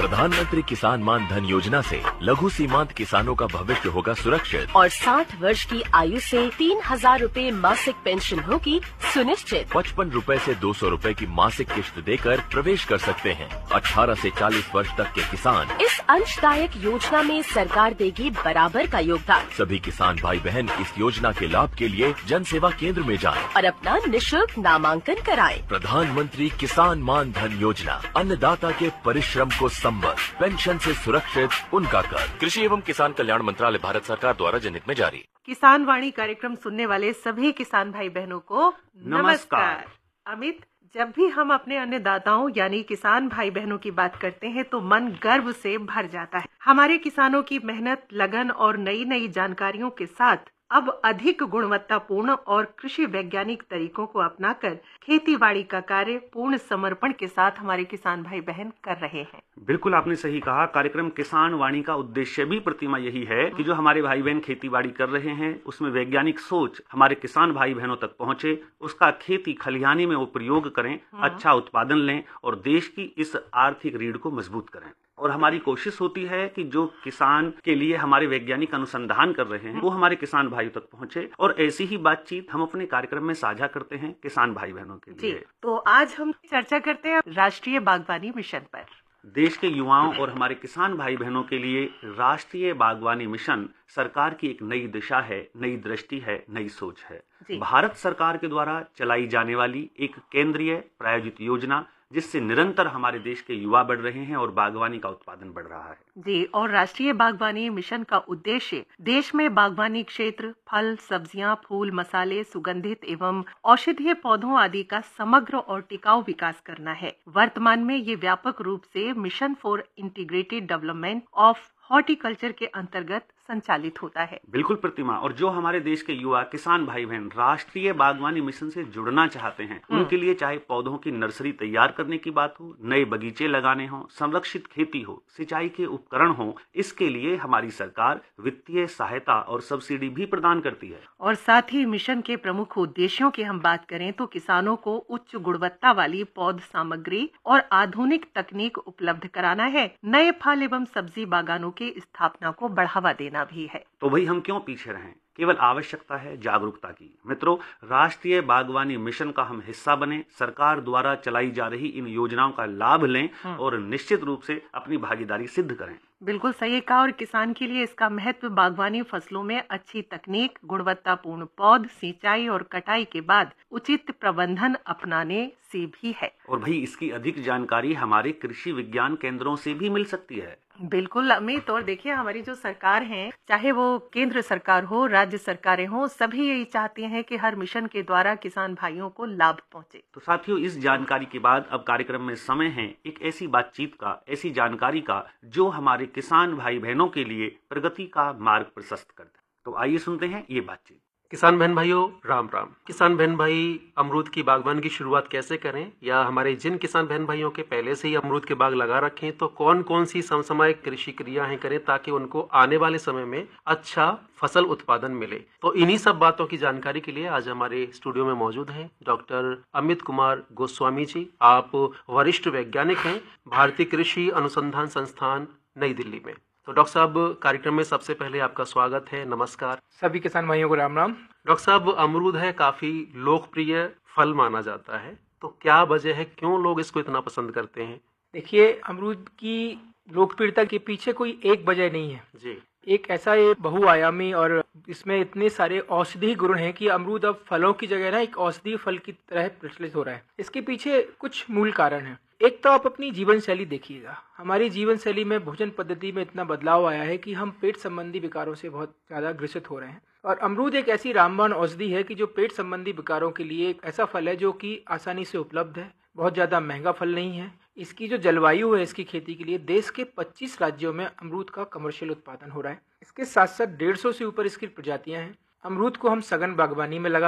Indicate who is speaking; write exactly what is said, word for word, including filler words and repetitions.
Speaker 1: प्रधानमंत्री किसान मान धन योजना से लघु सीमांत किसानों का भविष्य होगा सुरक्षित
Speaker 2: और साठ वर्ष की आयु से तीन हजार रूपए मासिक पेंशन होगी सुनिश्चित।
Speaker 1: पचपन रूपए से दो सौ रूपए की मासिक किश्त देकर प्रवेश कर सकते हैं। अठारह से चालीस वर्ष तक के किसान
Speaker 2: इस अंशदायक योजना में सरकार देगी बराबर का योगदान।
Speaker 1: सभी किसान भाई बहन इस योजना के लाभ के लिए जन सेवा केंद्र में जाएं
Speaker 2: और अपना निशुल्क नामांकन कराएं।
Speaker 1: प्रधानमंत्री किसान मान धन योजना, अन्नदाता के परिश्रम को संबल, पेंशन से सुरक्षित उनका कर। कृषि एवं किसान कल्याण मंत्रालय, भारत सरकार द्वारा जनहित में जारी।
Speaker 3: किसान वाणी कार्यक्रम सुनने वाले सभी किसान भाई बहनों को नमस्कार। अमित, जब भी हम अपने अन्नदाताओं यानी किसान भाई बहनों की बात करते हैं तो मन गर्व से भर जाता है। हमारे किसानों की मेहनत, लगन और नई नई जानकारियों के साथ अब अधिक गुणवत्तापूर्ण और कृषि वैज्ञानिक तरीकों को अपनाकर खेतीबाड़ी का कार्य पूर्ण समर्पण के साथ हमारे किसान भाई बहन कर रहे हैं।
Speaker 4: बिल्कुल आपने सही कहा। कार्यक्रम किसान वाणी का उद्देश्य भी प्रतिमा यही है कि जो हमारे भाई बहन खेतीबाड़ी कर रहे हैं उसमें वैज्ञानिक सोच हमारे किसान भाई बहनों तक पहुंचे, उसका खेती खलिहानी में उपयोग करें, अच्छा उत्पादन लें और देश की इस आर्थिक रीढ़ को मजबूत करें। और हमारी कोशिश होती है कि जो किसान के लिए हमारे वैज्ञानिक अनुसंधान कर रहे हैं वो हमारे किसान भाइयों तक पहुंचे, और ऐसी ही बातचीत हम अपने कार्यक्रम में साझा करते हैं किसान भाई बहनों के लिए।
Speaker 3: जी, तो आज हम चर्चा करते हैं राष्ट्रीय बागवानी मिशन पर।
Speaker 4: देश के युवाओं और हमारे किसान भाई बहनों के लिए राष्ट्रीय बागवानी मिशन सरकार की एक नई दिशा है, नई दृष्टि है, नई सोच है। भारत सरकार के द्वारा चलाई जाने वाली एक केंद्रीय प्रायोजित योजना जिससे निरंतर हमारे देश के युवा बढ़ रहे हैं और बागवानी का उत्पादन बढ़ रहा है।
Speaker 3: जी, और राष्ट्रीय बागवानी मिशन का उद्देश्य देश में बागवानी क्षेत्र, फल, सब्जियां, फूल, मसाले, सुगंधित एवं औषधीय पौधों आदि का समग्र और टिकाऊ विकास करना है। वर्तमान में ये व्यापक रूप से mission for integrated development of horticulture के अंतर्गत संचालित होता है।
Speaker 4: बिल्कुल प्रतिमा, और जो हमारे देश के युवा किसान भाई बहन राष्ट्रीय बागवानी मिशन से जुड़ना चाहते हैं उनके लिए चाहे पौधों की नर्सरी तैयार करने की बात हो, नए बगीचे लगाने हो, संरक्षित खेती हो, सिंचाई के उपकरण हो, इसके लिए हमारी सरकार वित्तीय सहायता और सब्सिडी भी प्रदान करती है।
Speaker 3: और साथ ही मिशन के प्रमुख उद्देश्यों की हम बात करें तो किसानों को उच्च गुणवत्ता वाली पौध सामग्री और आधुनिक तकनीक उपलब्ध कराना है, नए फल एवं सब्जी बागानों की स्थापना को बढ़ावा देना भी है।
Speaker 4: तो भाई हम क्यों पीछे रहें, केवल आवश्यकता है जागरूकता की। मित्रों, राष्ट्रीय बागवानी मिशन का हम हिस्सा बने, सरकार द्वारा चलाई जा रही इन योजनाओं का लाभ लें और निश्चित रूप से अपनी भागीदारी सिद्ध करें।
Speaker 3: बिल्कुल सही कहा। और किसान के लिए इसका महत्व बागवानी फसलों में अच्छी तकनीक, गुणवत्तापूर्ण पौध, सिंचाई और कटाई के बाद उचित प्रबंधन अपनाने से भी है।
Speaker 4: और भाई इसकी अधिक जानकारी हमारे कृषि विज्ञान केंद्रों से भी मिल सकती है।
Speaker 3: बिल्कुल अमित, और देखिए हमारी जो सरकार है, चाहे वो केंद्र सरकार हो, राज्य सरकारें हो, सभी यही चाहती हैं कि हर मिशन के द्वारा किसान भाइयों को लाभ पहुंचे।
Speaker 4: तो साथियों, इस जानकारी के बाद अब कार्यक्रम में समय है एक ऐसी बातचीत का, ऐसी जानकारी का जो हमारे किसान भाई बहनों के लिए प्रगति का मार्ग प्रशस्त करता है। तो आइए सुनते हैं ये बातचीत।
Speaker 5: किसान बहन भाइयों, राम राम। किसान बहन भाई, अमरूद की बागवानी की शुरुआत कैसे करें, या हमारे जिन किसान बहन भाइयों के पहले से ही अमरूद के बाग लगा रखें तो कौन कौन सी समसामयिक कृषि क्रियाएं करें ताकि उनको आने वाले समय में अच्छा फसल उत्पादन मिले। तो इन्हीं सब बातों की जानकारी के लिए आज हमारे स्टूडियो में मौजूद हैं डॉक्टर अमित कुमार गोस्वामी जी। आप वरिष्ठ वैज्ञानिक हैं, भारतीय कृषि अनुसंधान संस्थान नई दिल्ली में। तो डॉक्टर साहब, कार्यक्रम में सबसे पहले आपका स्वागत है, नमस्कार।
Speaker 6: सभी किसान भाइयों को राम राम।
Speaker 5: डॉक्टर साहब, अमरूद है काफी लोकप्रिय फल माना जाता है, तो क्या वजह है, क्यों लोग इसको इतना पसंद करते हैं?
Speaker 6: देखिए, अमरूद की लोकप्रियता के पीछे कोई एक वजह नहीं है
Speaker 5: जी।
Speaker 6: एक ऐसा ये बहुआयामी और इसमें इतने सारे औषधीय गुण हैं कि अमरूद अब फलों की जगह ना एक औषधीय फल की तरह प्रचलित हो रहा है। इसके पीछे कुछ मूल कारण हैं। एक तो आप अपनी जीवन शैली देखिएगा। हमारी जीवन शैली में भोजन पद्धति में इतना बदलाव आया है कि हम पेट संबंधी विकारों से बहुत ज्यादा ग्रसित हो रहे हैं, और अमरूद एक ऐसी रामबाण औषधि है कि जो पेट संबंधी विकारों के लिए एक ऐसा फल है जो कि आसानी से उपलब्ध है, बहुत ज्यादा महंगा फल नहीं है। इसकी जो जलवायु है इसकी खेती के लिए देश के पच्चीस राज्यों में अमरूद का कमर्शियल उत्पादन हो रहा है। इसके साथ साथ डेढ़ सौ से ऊपर इसकी प्रजातियां हैं। अमरूद को हम सघन बागवानी में लगा